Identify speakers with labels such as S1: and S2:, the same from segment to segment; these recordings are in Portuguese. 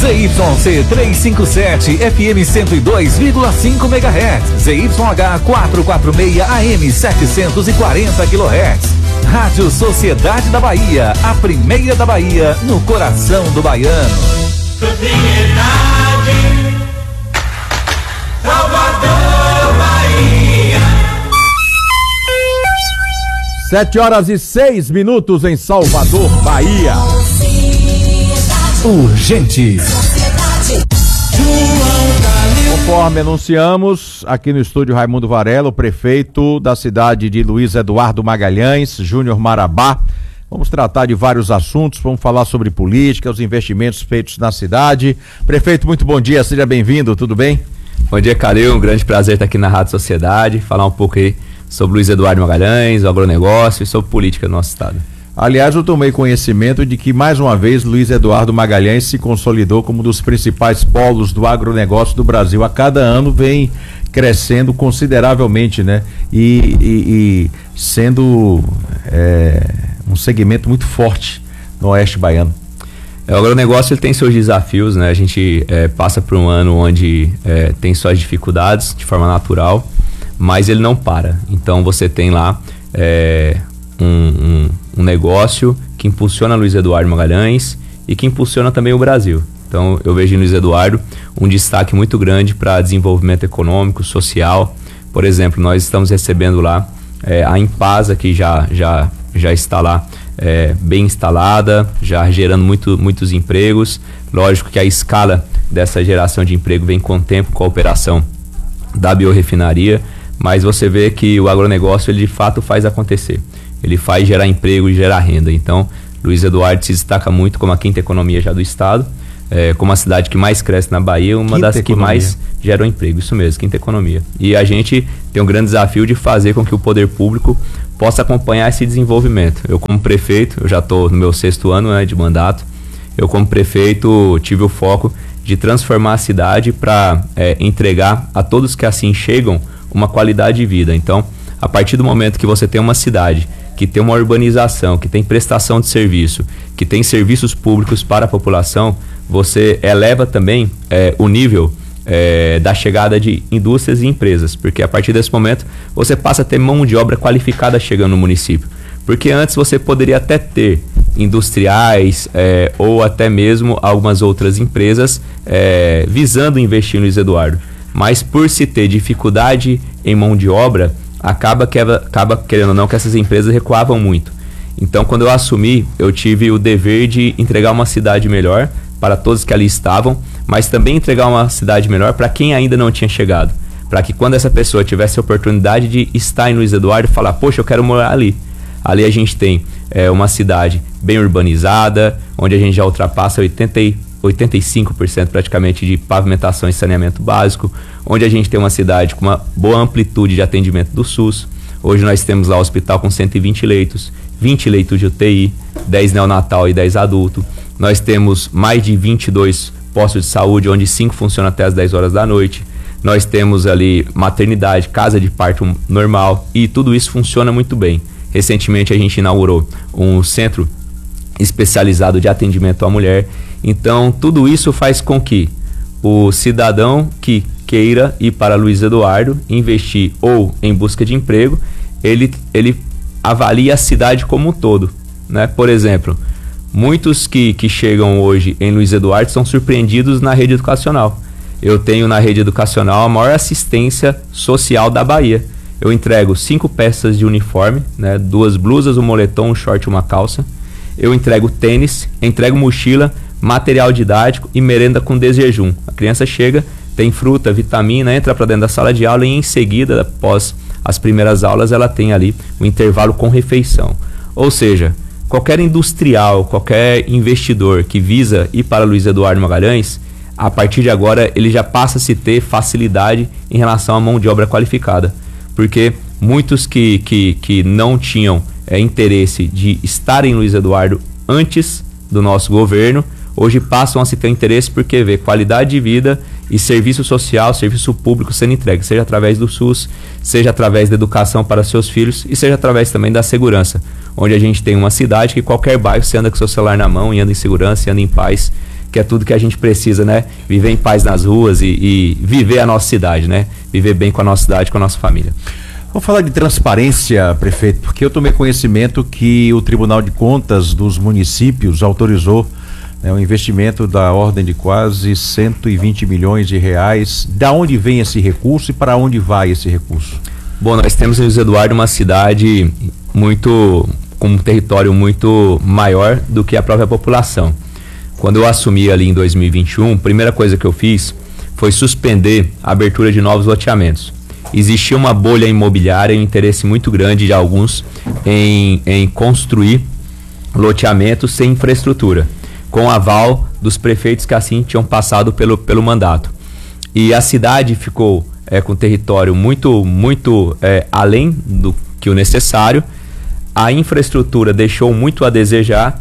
S1: ZYC 357 FM 102,5 MHz, ZYH 446 AM 740 kHz. Rádio Sociedade da Bahia, a primeira da Bahia, no coração do baiano.
S2: Propriedade, Salvador, Bahia.
S3: 7h06 em Salvador, Bahia.
S1: Urgente.
S3: Conforme anunciamos, aqui no estúdio Raimundo Varela, o prefeito da cidade de Luiz Eduardo Magalhães, Júnior Marabá. Vamos tratar de vários assuntos, vamos falar sobre política, os investimentos feitos na cidade. Prefeito, muito bom dia, seja bem-vindo, tudo bem?
S4: Bom dia, Calil, um grande prazer estar aqui na Rádio Sociedade, falar um pouco aí sobre Luiz Eduardo Magalhães, o agronegócio e sobre política do nosso estado.
S3: Aliás, eu tomei conhecimento de que, mais uma vez, Luiz Eduardo Magalhães se consolidou como um dos principais polos do agronegócio do Brasil. A cada ano vem crescendo consideravelmente, né? E sendo um segmento muito forte no Oeste Baiano.
S4: O agronegócio ele tem seus desafios, né? A gente passa por um ano onde tem suas dificuldades de forma natural, mas ele não para. Então você tem lá um negócio que impulsiona Luiz Eduardo Magalhães e que impulsiona também o Brasil. Então eu vejo em Luiz Eduardo um destaque muito grande para desenvolvimento econômico, social. Por exemplo, nós estamos recebendo lá a Impasa, que já está lá bem instalada, já gerando muitos empregos. Lógico que a escala dessa geração de emprego vem com o tempo, com a operação da biorrefinaria, mas você vê que o agronegócio ele de fato faz acontecer. Ele faz gerar emprego e gerar renda. Então, Luiz Eduardo se destaca muito como a quinta economia já do estado, como a cidade que mais cresce na Bahia, uma das que mais geram emprego. Isso mesmo, quinta economia. E a gente tem um grande desafio de fazer com que o poder público possa acompanhar esse desenvolvimento. Eu como prefeito, eu já estou no meu 6º ano de mandato, eu como prefeito tive o foco de transformar a cidade para entregar a todos que assim chegam uma qualidade de vida. Então, a partir do momento que você tem uma cidade que tem uma urbanização, que tem prestação de serviço, que tem serviços públicos para a população, você eleva também o nível da chegada de indústrias e empresas, porque a partir desse momento você passa a ter mão de obra qualificada chegando no município. Porque antes você poderia até ter industriais ou até mesmo algumas outras empresas visando investir no Luiz Eduardo, mas por se ter dificuldade em mão de obra, acaba querendo ou não que essas empresas recuavam muito. Então, quando eu assumi, eu tive o dever de entregar uma cidade melhor para todos que ali estavam, mas também entregar uma cidade melhor para quem ainda não tinha chegado, para que quando essa pessoa tivesse a oportunidade de estar em Luiz Eduardo, falar, poxa, eu quero morar ali. Ali a gente tem uma cidade bem urbanizada, onde a gente já ultrapassa 85% praticamente de pavimentação e saneamento básico, onde a gente tem uma cidade com uma boa amplitude de atendimento do SUS. Hoje nós temos lá o hospital com 120 leitos, 20 leitos de UTI, 10 neonatal e 10 adulto. Nós temos mais de 22 postos de saúde, onde 5 funcionam até as 10 horas da noite. Nós temos ali maternidade, casa de parto normal, e tudo isso funciona muito bem. Recentemente a gente inaugurou um centro especializado de atendimento à mulher. Então, tudo isso faz com que o cidadão que queira ir para Luiz Eduardo, investir ou em busca de emprego, ele avalie a cidade como um todo, né? Por exemplo, muitos que chegam hoje em Luiz Eduardo são surpreendidos na rede educacional. Eu tenho na rede educacional a maior assistência social da Bahia. Eu entrego 5 peças de uniforme, né? 2 blusas, um moletom, um short e uma calça. Eu entrego tênis, entrego mochila, material didático e merenda com desjejum. A criança chega, tem fruta, vitamina, entra para dentro da sala de aula e em seguida, após as primeiras aulas, ela tem ali o intervalo com refeição. Ou seja, qualquer industrial, qualquer investidor que visa ir para Luiz Eduardo Magalhães, a partir de agora ele já passa a se ter facilidade em relação à mão de obra qualificada. Porque muitos que não tinham interesse de estar em Luiz Eduardo antes do nosso governo, hoje passam a se ter interesse porque vê qualidade de vida e serviço social, serviço público sendo entregue, seja através do SUS, seja através da educação para seus filhos e seja através também da segurança, onde a gente tem uma cidade que qualquer bairro você anda com seu celular na mão e anda em segurança e anda em paz, que é tudo que a gente precisa, né? Viver em paz nas ruas e viver a nossa cidade, né? Viver bem com a nossa cidade, com a nossa família.
S3: Vamos falar de transparência, prefeito, porque eu tomei conhecimento que o Tribunal de Contas dos municípios autorizou, né, um investimento da ordem de quase 120 milhões de reais. Da onde vem esse recurso e para onde vai esse recurso?
S4: Bom, nós temos em Luiz Eduardo uma cidade com um território muito maior do que a própria população. Quando eu assumi ali em 2021, a primeira coisa que eu fiz foi suspender a abertura de novos loteamentos. Existia uma bolha imobiliária e um interesse muito grande de alguns em construir loteamentos sem infraestrutura, com aval dos prefeitos que assim tinham passado pelo mandato. E a cidade ficou com território muito além do que o necessário. A infraestrutura deixou muito a desejar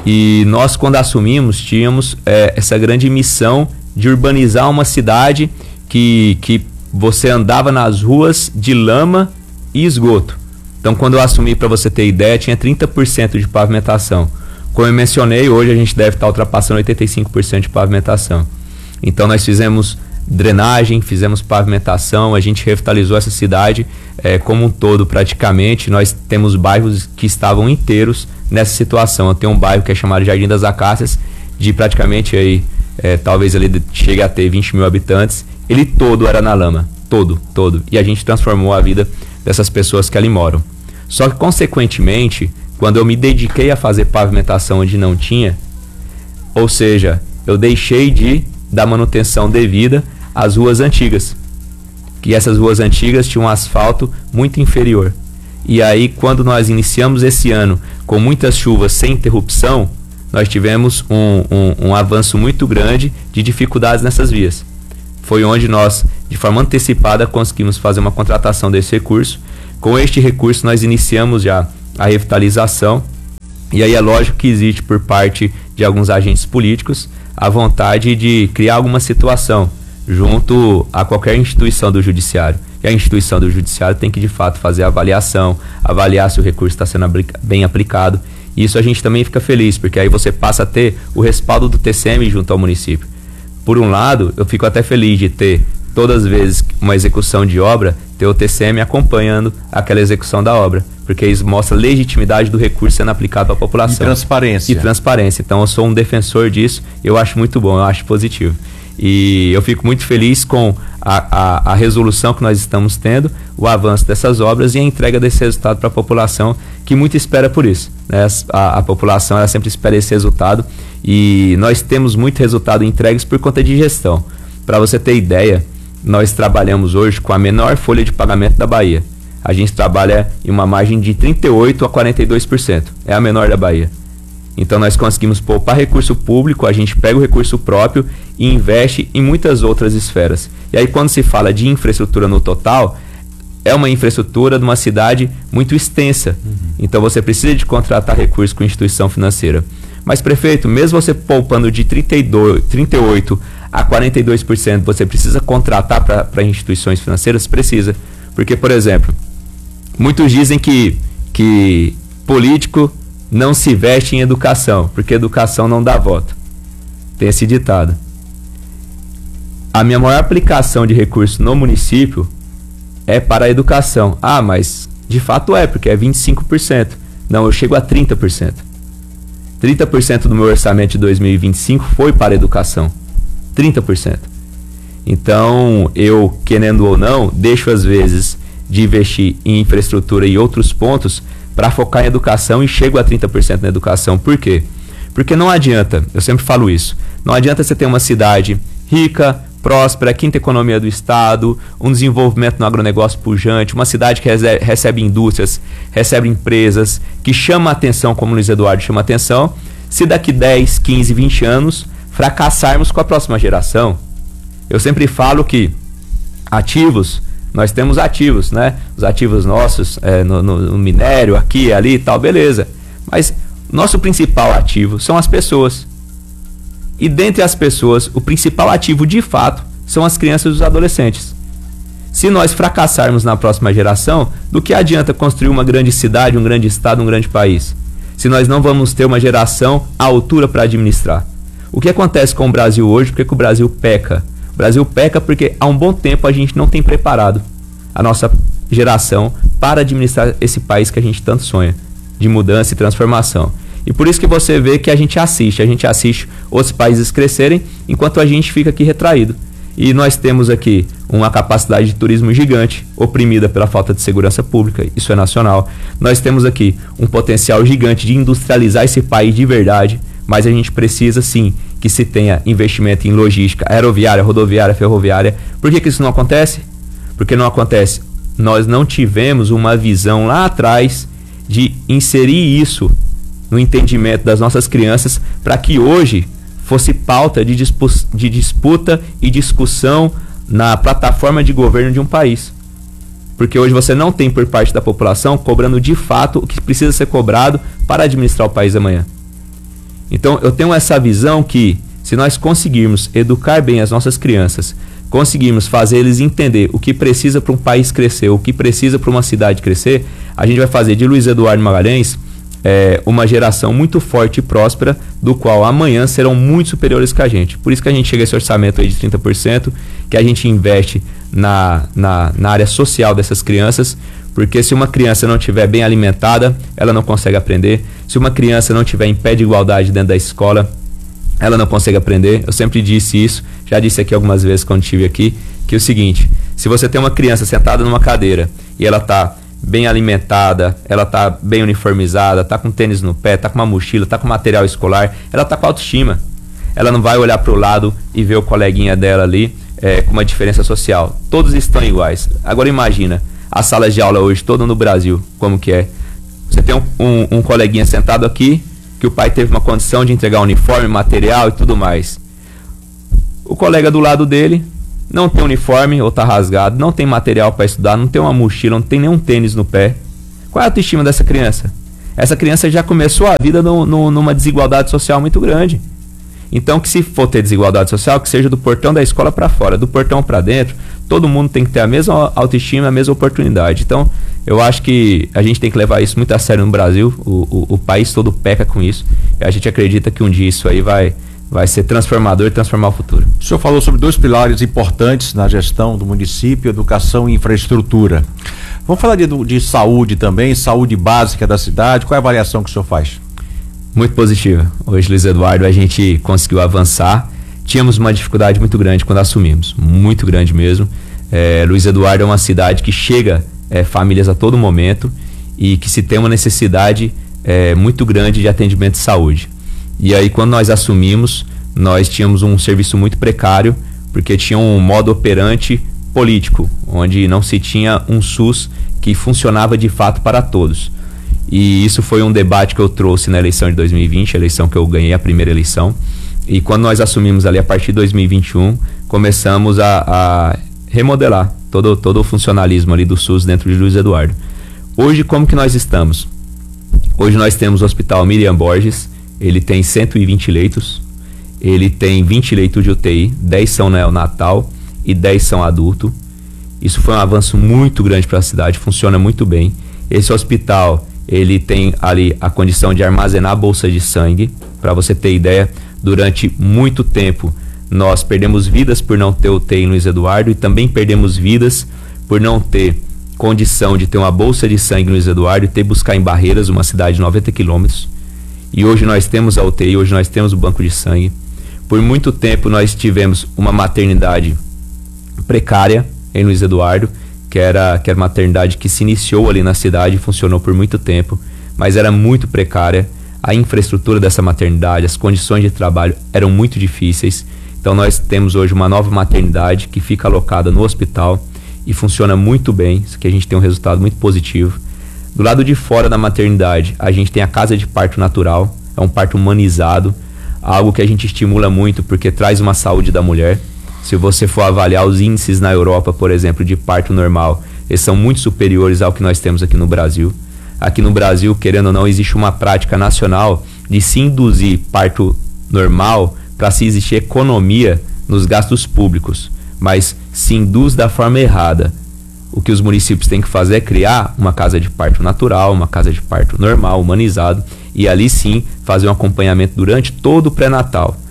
S4: e nós, quando assumimos, tínhamos essa grande missão de urbanizar uma cidade que você andava nas ruas de lama e esgoto. Então, quando eu assumi, para você ter ideia, tinha 30% de pavimentação. Como eu mencionei, hoje a gente deve estar ultrapassando 85% de pavimentação. Então, nós fizemos drenagem, fizemos pavimentação, a gente revitalizou essa cidade como um todo praticamente. Nós temos bairros que estavam inteiros nessa situação. Eu tenho um bairro que é chamado Jardim das Acácias, de praticamente aí, talvez ele chegue a ter 20 mil habitantes. Ele todo era na lama, todo. E a gente transformou a vida dessas pessoas que ali moram. Só que, consequentemente, quando eu me dediquei a fazer pavimentação onde não tinha, ou seja, eu deixei de dar manutenção devida às ruas antigas. Que essas ruas antigas tinham um asfalto muito inferior. E aí, quando nós iniciamos esse ano com muitas chuvas sem interrupção, nós tivemos um avanço muito grande de dificuldades nessas vias. Foi onde nós, de forma antecipada, conseguimos fazer uma contratação desse recurso. Com este recurso, nós iniciamos já a revitalização. E aí é lógico que existe, por parte de alguns agentes políticos, a vontade de criar alguma situação junto a qualquer instituição do judiciário. E a instituição do judiciário tem que, de fato, fazer a avaliação, avaliar se o recurso está sendo bem aplicado. E isso a gente também fica feliz, porque aí você passa a ter o respaldo do TCM junto ao município. Por um lado, eu fico até feliz de ter, todas as vezes, uma execução de obra, ter o TCM acompanhando aquela execução da obra, porque isso mostra a legitimidade do recurso sendo aplicado à população.
S3: E transparência.
S4: Então, eu sou um defensor disso, eu acho muito bom, eu acho positivo. E eu fico muito feliz com a resolução que nós estamos tendo, o avanço dessas obras e a entrega desse resultado para a população, que muito espera por isso, né? A população, ela sempre espera esse resultado e nós temos muito resultado entregues por conta de gestão. Para você ter ideia, nós trabalhamos hoje com a menor folha de pagamento da Bahia. A gente trabalha em uma margem de 38% a 42%. É a menor da Bahia. Então nós conseguimos poupar recurso público, a gente pega o recurso próprio e investe em muitas outras esferas. E aí, quando se fala de infraestrutura no total, é uma infraestrutura de uma cidade muito extensa. Então você precisa de contratar recursos com instituição financeira. Mas, prefeito, mesmo você poupando de 38% a 42%, você precisa contratar para instituições financeiras? Precisa. Porque, por exemplo, muitos dizem que político não se veste em educação, porque educação não dá voto. Tem esse ditado. A minha maior aplicação de recurso no município é para a educação. Ah, mas de fato porque é 25%. Não, eu chego a 30%. 30% do meu orçamento de 2025 foi para a educação. 30%. Então, eu, querendo ou não, deixo às vezes de investir em infraestrutura e outros pontos para focar em educação e chego a 30% na educação. Por quê? Porque não adianta, eu sempre falo isso, não adianta você ter uma cidade rica, próspera, quinta economia do estado, um desenvolvimento no agronegócio pujante, uma cidade que recebe indústrias, recebe empresas, que chama a atenção, como o Luiz Eduardo chama a atenção, se daqui 10, 15, 20 anos fracassarmos com a próxima geração. Eu sempre falo que ativos, nós temos ativos, né? Os ativos nossos, no minério, aqui, ali e tal, beleza. Mas nosso principal ativo são as pessoas. E dentre as pessoas, o principal ativo de fato são as crianças e os adolescentes. Se nós fracassarmos na próxima geração, do que adianta construir uma grande cidade, um grande estado, um grande país? Se nós não vamos ter uma geração à altura para administrar. O que acontece com o Brasil hoje? Por que o Brasil peca? O Brasil peca porque há um bom tempo a gente não tem preparado a nossa geração para administrar esse país que a gente tanto sonha, de mudança e transformação. E por isso que você vê que a gente assiste outros países crescerem, enquanto a gente fica aqui retraído. E nós temos aqui uma capacidade de turismo gigante, oprimida pela falta de segurança pública, isso é nacional. Nós temos aqui um potencial gigante de industrializar esse país de verdade, mas a gente precisa sim que se tenha investimento em logística aeroviária, rodoviária, ferroviária. Por que isso não acontece? Porque não acontece. Nós não tivemos uma visão lá atrás de inserir isso no entendimento das nossas crianças para que hoje fosse pauta de disputa e discussão na plataforma de governo de um país. Porque hoje você não tem por parte da população cobrando de fato o que precisa ser cobrado para administrar o país amanhã. Então eu tenho essa visão que se nós conseguirmos educar bem as nossas crianças, conseguirmos fazer eles entender o que precisa para um país crescer, o que precisa para uma cidade crescer, a gente vai fazer de Luiz Eduardo Magalhães uma geração muito forte e próspera, do qual amanhã serão muito superiores que a gente. Por isso que a gente chega a esse orçamento aí de 30%, que a gente investe na área social dessas crianças, porque se uma criança não estiver bem alimentada, ela não consegue aprender. Se uma criança não estiver em pé de igualdade dentro da escola, ela não consegue aprender. Eu sempre disse isso, já disse aqui algumas vezes quando estive aqui, que é o seguinte: se você tem uma criança sentada numa cadeira e ela está bem alimentada, ela tá bem uniformizada, tá com tênis no pé, tá com uma mochila, tá com material escolar, ela tá com autoestima. Ela não vai olhar para o lado e ver o coleguinha dela ali com uma diferença social. Todos estão iguais. Agora imagina as salas de aula hoje, todo no Brasil, como que é. Você tem um coleguinha sentado aqui, que o pai teve uma condição de entregar uniforme, material e tudo mais. O colega do lado dele não tem uniforme ou tá rasgado, não tem material para estudar, não tem uma mochila, não tem nenhum tênis no pé. Qual é a autoestima dessa criança? Essa criança já começou a vida numa desigualdade social muito grande. Então, que se for ter desigualdade social, que seja do portão da escola para fora, do portão para dentro, todo mundo tem que ter a mesma autoestima, a mesma oportunidade. Então, eu acho que a gente tem que levar isso muito a sério no Brasil. O país todo peca com isso. E a gente acredita que um dia isso aí vai ser transformador e transformar o futuro.
S3: O senhor falou sobre 2 pilares importantes na gestão do município: educação e infraestrutura. Vamos falar de saúde também, saúde básica da cidade. Qual é a avaliação que o senhor faz?
S4: Muito positiva. Hoje, Luiz Eduardo, a gente conseguiu avançar. Tínhamos uma dificuldade muito grande quando assumimos, muito grande mesmo. Luiz Eduardo é uma cidade que chega famílias a todo momento e que se tem uma necessidade muito grande de atendimento de saúde. E aí, quando nós assumimos, nós tínhamos um serviço muito precário, porque tinha um modo operante político, onde não se tinha um SUS que funcionava de fato para todos. E isso foi um debate que eu trouxe na eleição de 2020, a eleição que eu ganhei, a primeira eleição. E quando nós assumimos ali a partir de 2021, começamos a remodelar todo o funcionalismo ali do SUS dentro de Luiz Eduardo. Hoje, como que nós estamos? Hoje nós temos o Hospital Miriam Borges. Ele tem 120 leitos, ele tem 20 leitos de UTI, 10 são neonatal e 10 são adulto. Isso foi um avanço muito grande para a cidade, funciona muito bem. Esse hospital, ele tem ali a condição de armazenar bolsa de sangue. Para você ter ideia, durante muito tempo nós perdemos vidas por não ter UTI em Luiz Eduardo e também perdemos vidas por não ter condição de ter uma bolsa de sangue em Luiz Eduardo e ter que buscar em Barreiras, uma cidade de 90 quilômetros. E hoje nós temos a UTI, hoje nós temos o banco de sangue. Por muito tempo nós tivemos uma maternidade precária em Luiz Eduardo, que era a maternidade que se iniciou ali na cidade, funcionou por muito tempo, mas era muito precária. A infraestrutura dessa maternidade, as condições de trabalho eram muito difíceis. Então nós temos hoje uma nova maternidade que fica alocada no hospital e funciona muito bem, isso que a gente tem um resultado muito positivo. Do lado de fora da maternidade, a gente tem a casa de parto natural, é um parto humanizado, algo que a gente estimula muito porque traz uma saúde da mulher. Se você for avaliar os índices na Europa, por exemplo, de parto normal, eles são muito superiores ao que nós temos aqui no Brasil. Aqui no Brasil, querendo ou não, existe uma prática nacional de se induzir parto normal para se existir economia nos gastos públicos, mas se induz da forma errada. O que os municípios têm que fazer é criar uma casa de parto natural, uma casa de parto normal, humanizado, e ali sim fazer um acompanhamento durante todo o pré-natal.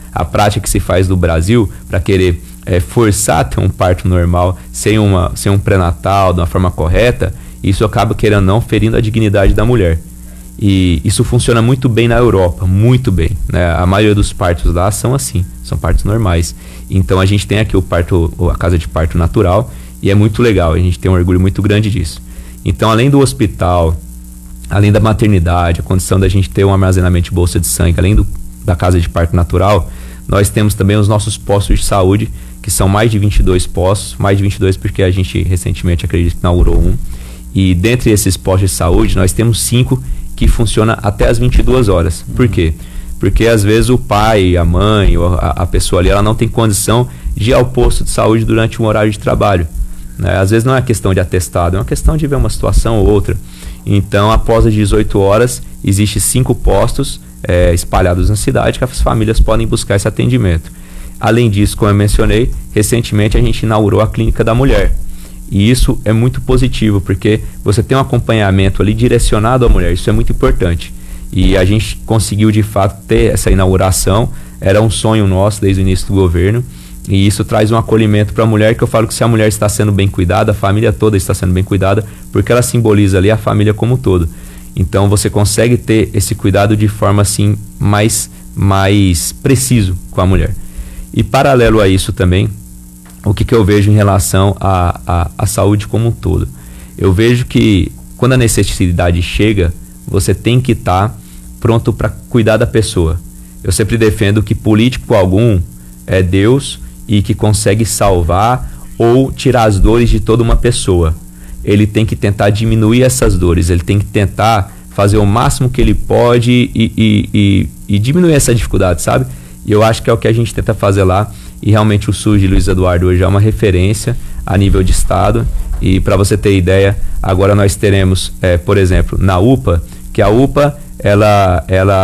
S4: a prática que se faz no Brasil para querer forçar a ter um parto normal sem um pré-natal, de uma forma correta, isso acaba, querendo ou não, ferindo a dignidade da mulher. E isso funciona muito bem na Europa, muito bem, né? A maioria dos partos lá são assim, são partos normais. Então a gente tem aqui a casa de parto natural, e é muito legal, a gente tem um orgulho muito grande disso. Então, além do hospital, além da maternidade, a condição da gente ter um armazenamento de bolsa de sangue, além da casa de parto natural, nós temos também os nossos postos de saúde, que são mais de 22 postos, mais de 22 porque a gente recentemente, acredito que inaugurou um. E dentre esses postos de saúde, nós temos 5 que funcionam até as 22 horas. Por quê? Porque às vezes o pai, a mãe, ou a pessoa ali, ela não tem condição de ir ao posto de saúde durante um horário de trabalho, né? Às vezes não é questão de atestado, é uma questão de ver uma situação ou outra. Então, após as 18 horas, existe 5 postos espalhados na cidade que as famílias podem buscar esse atendimento. Além disso, como eu mencionei, recentemente a gente inaugurou a Clínica da Mulher. E isso é muito positivo, porque você tem um acompanhamento ali direcionado à mulher, isso é muito importante. E a gente conseguiu de fato ter essa inauguração, era um sonho nosso desde o início do governo, e isso traz um acolhimento para a mulher, que eu falo que se a mulher está sendo bem cuidada, a família toda está sendo bem cuidada, porque ela simboliza ali a família como um todo. Então você consegue ter esse cuidado de forma assim mais preciso com a mulher. E paralelo a isso também, o que eu vejo em relação à saúde como um todo? Eu vejo que quando a necessidade chega, você tem que estar pronto para cuidar da pessoa. Eu sempre defendo que político algum é Deus e que consegue salvar ou tirar as dores de toda uma pessoa. Ele tem que tentar diminuir essas dores, ele tem que tentar fazer o máximo que ele pode e diminuir essa dificuldade, sabe? E eu acho que é o que a gente tenta fazer lá. E realmente o SUS de Luiz Eduardo hoje é uma referência a nível de estado. E para você ter ideia, agora nós teremos, por exemplo, na UPA, que a UPA ela